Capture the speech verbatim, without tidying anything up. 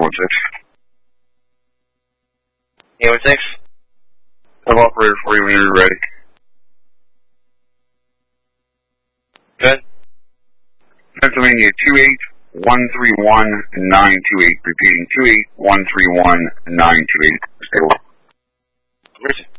one six. eight one six. Have operator for you when you're ready. Good. Pennsylvania two eight one three one nine two eight. Repeating two eight one three one nine two eight. Stay well. Richard.